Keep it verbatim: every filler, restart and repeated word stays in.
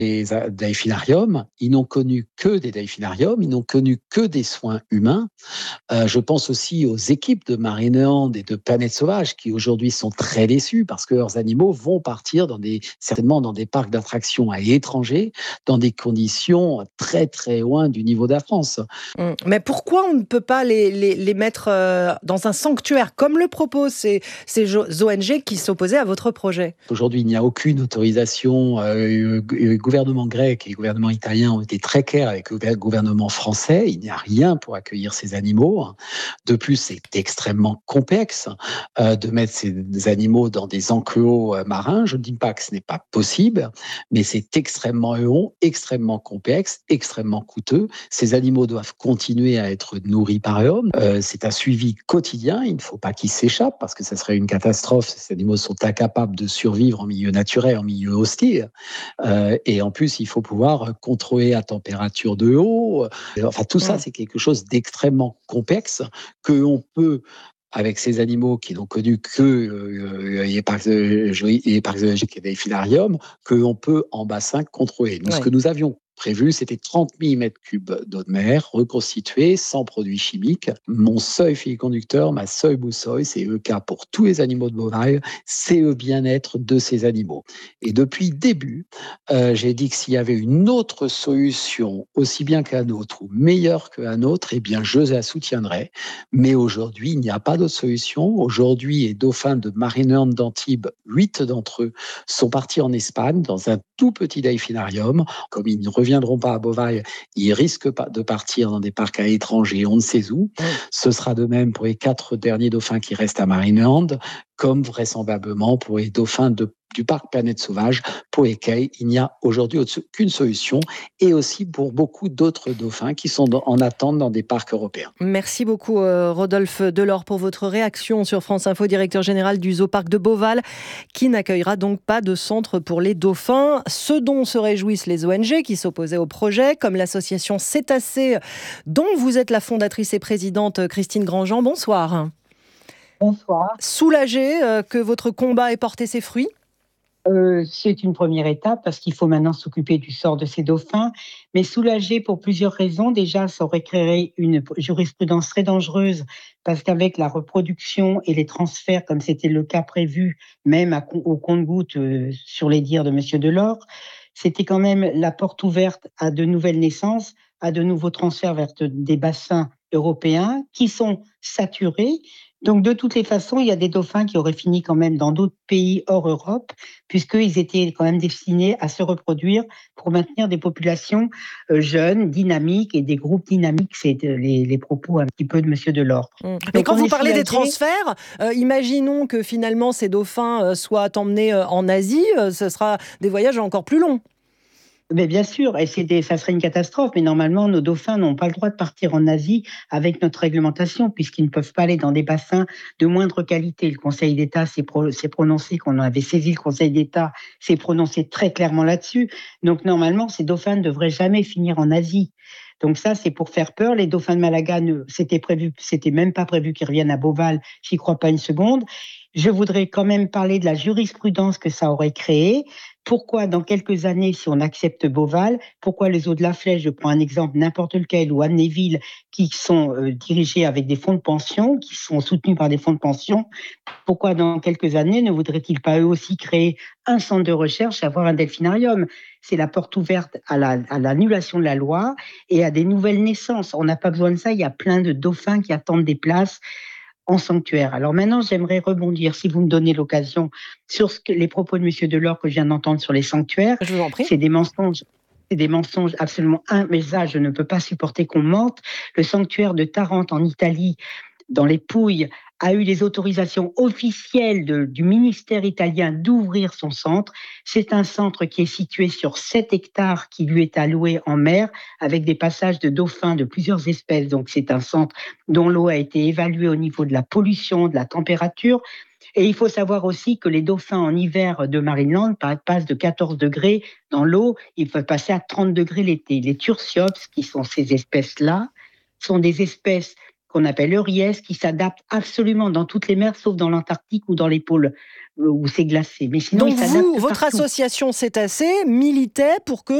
les a- delphinariums, ils n'ont connu que des delphinariums, ils n'ont connu que des soins humains. Euh, je pense aussi aux équipes de Marineland et de Planète Sauvage qui aujourd'hui sont très déçues parce que leurs animaux vont partir dans des, certainement dans des parcs d'attractions à l'étranger, dans des conditions très très loin du niveau de la France. Mmh. Mais pourquoi on ne peut pas les, les, les mettre euh, dans un sanctuaire, comme le proposent ces, ces jo- O N G qui s'opposaient à votre projet? Aujourd'hui, il n'y a aucune autorisation. Euh, le gouvernement grec et le gouvernement italien ont été très clairs avec le gouvernement français. Il n'y a rien pour accueillir ces animaux. De plus, c'est extrêmement complexe euh, de mettre ces animaux dans des enclos euh, marins. Je ne dis pas que ce n'est pas possible, mais c'est extrêmement long, extrêmement complexe, extrêmement coûteux. Ces animaux doivent continuer à être nourris par l'homme. Euh, c'est un suivi quotidien. Il ne faut pas qu'ils s'échappent parce que ça serait une catastrophe. Ces animaux sont incapables de survivre en milieu naturel, en milieu hostile. Euh, et en plus, il faut pouvoir contrôler la température de l'eau. Enfin, tout ça, Mmh. c'est quelque chose d'extrêmement complexe que l'on peut avec ces animaux qui n'ont connu que euh, les parcs zoologiques et les filariums, que l'on peut en bassin contrôler. Nous, ce Ouais. que nous avions prévu, c'était trente mille mètres cubes d'eau de mer reconstituée, sans produits chimiques. Mon seul fil conducteur, ma seule boussole, c'est le cas pour tous les animaux de bovine, c'est le bien-être de ces animaux. Et depuis le début, euh, j'ai dit que s'il y avait une autre solution, aussi bien qu'un autre ou meilleure qu'un autre, eh bien, je la soutiendrais. Mais aujourd'hui, il n'y a pas d'autre solution. Aujourd'hui, les dauphins de Marineland d'Antibes, huit d'entre eux, sont partis en Espagne dans un tout petit delphinarium. Comme ils ne reviendront pas à Beauvais, ils risquent pas de partir dans des parcs à l'étranger, on ne sait où. Mmh. Ce sera de même pour les quatre derniers dauphins qui restent à Marineland, comme vraisemblablement pour les dauphins de, du parc Planète Sauvage, pour lesquels il n'y a aujourd'hui aucune solution, et aussi pour beaucoup d'autres dauphins qui sont en attente dans des parcs européens. Merci beaucoup euh, Rodolphe Delors pour votre réaction sur France Info, directeur général du Zoo Parc de Beauval, qui n'accueillera donc pas de centre pour les dauphins, ce dont se réjouissent les O N G qui s'opposaient au projet, comme l'association Cétacés, dont vous êtes la fondatrice et présidente, Christine Grandjean. Bonsoir. Bonsoir. Soulagée euh, que votre combat ait porté ses fruits? Euh, c'est une première étape parce qu'il faut maintenant s'occuper du sort de ces dauphins, mais soulagé pour plusieurs raisons. Déjà, ça aurait créé une jurisprudence très dangereuse parce qu'avec la reproduction et les transferts, comme c'était le cas prévu, même à, au compte-gouttes euh, sur les dires de Monsieur Delors, c'était quand même la porte ouverte à de nouvelles naissances, à de nouveaux transferts vers de- des bassins européens qui sont saturés. Donc, de toutes les façons, il y a des dauphins qui auraient fini quand même dans d'autres pays hors Europe, puisqu'ils étaient quand même destinés à se reproduire pour maintenir des populations euh, jeunes, dynamiques et des groupes dynamiques. C'est euh, les, les propos un petit peu de Monsieur Delors. Mmh. Mais Donc, quand on vous est parlez des soulagé. transferts, euh, imaginons que finalement ces dauphins euh, soient emmenés euh, en Asie, euh, ce sera des voyages encore plus longs. Mais bien sûr, et c'est des- ça serait une catastrophe, mais normalement, nos dauphins n'ont pas le droit de partir en Asie avec notre réglementation, puisqu'ils ne peuvent pas aller dans des bassins de moindre qualité. Le Conseil d'État s'est, pro- s'est prononcé, qu'on avait saisi le Conseil d'État, s'est prononcé très clairement là-dessus. Donc, normalement, ces dauphins ne devraient jamais finir en Asie. Donc ça, c'est pour faire peur. Les dauphins de Malaga, ne- c'était prévu, c'était même pas prévu qu'ils reviennent à Beauval. J'y crois pas une seconde. Je voudrais quand même parler de la jurisprudence que ça aurait créée. Pourquoi, dans quelques années, si on accepte Beauval, pourquoi les eaux de la Flèche, je prends un exemple n'importe lequel, ou Amnéville, qui sont euh, dirigés avec des fonds de pension, qui sont soutenus par des fonds de pension, pourquoi dans quelques années ne voudraient-ils pas eux aussi créer un centre de recherche, avoir un delphinarium? C'est la porte ouverte à, la, à l'annulation de la loi et à des nouvelles naissances. On n'a pas besoin de ça, il y a plein de dauphins qui attendent des places en sanctuaire. Alors maintenant, j'aimerais rebondir, si vous me donnez l'occasion, sur ce que, les propos de Monsieur Delors que je viens d'entendre sur les sanctuaires. Je vous en prie. C'est des mensonges. C'est des mensonges absolument un, mais ça, je ne peux pas supporter qu'on mente. Le sanctuaire de Tarente en Italie, dans les Pouilles, a eu les autorisations officielles de, du ministère italien d'ouvrir son centre. C'est un centre qui est situé sur sept hectares qui lui est alloué en mer avec des passages de dauphins de plusieurs espèces. Donc c'est un centre dont l'eau a été évaluée au niveau de la pollution, de la température. Et il faut savoir aussi que les dauphins en hiver de Marineland passent de quatorze degrés dans l'eau, ils peuvent passer à trente degrés l'été. Les tursiops, qui sont ces espèces-là, sont des espèces qu'on appelle euryès, qui s'adaptent absolument dans toutes les mers, sauf dans l'Antarctique ou dans les pôles où c'est glacé. Mais sinon, Donc ils s'adaptent vous, votre partout. association Cétacés militait pour que